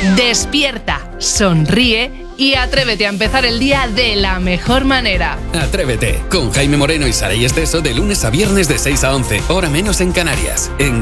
Despierta, sonríe y atrévete a empezar el día de la mejor manera. Atrévete, con Jaime Moreno y Saray Esteso de lunes a viernes de 6 a 11, hora menos en Canarias, en